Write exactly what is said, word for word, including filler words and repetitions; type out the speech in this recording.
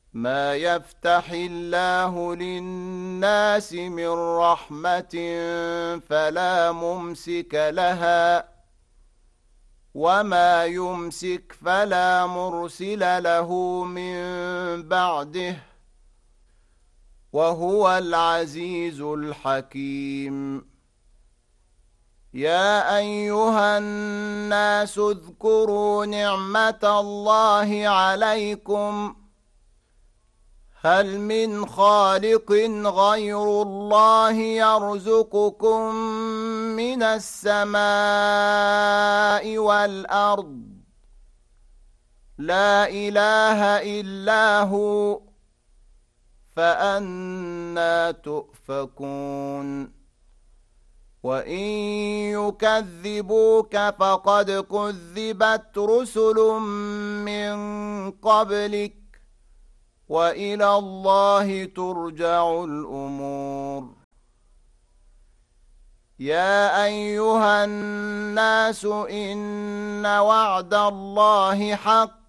ما يفتح الله للناس من رحمة فلا ممسك لها وما يمسك فلا مرسل له من بعده وهو العزيز الحكيم. يا أيها الناس اذكروا نعمة الله عليكم هل من خالق غير الله يرزقكم من السماء والأرض لا إله إلا هو فأنى تؤفكون. وإن يكذبوك فقد كذبت رسل من قبلك وإلى الله ترجع الأمور. يا أيها الناس إن وعد الله حق